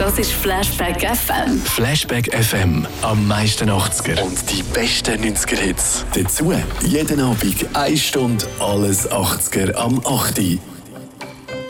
hörst Flashback FM. Flashback FM. Am meisten 80er. Und die besten 90er-Hits. Dazu jeden Abend 1 Stunde alles 80er am 8.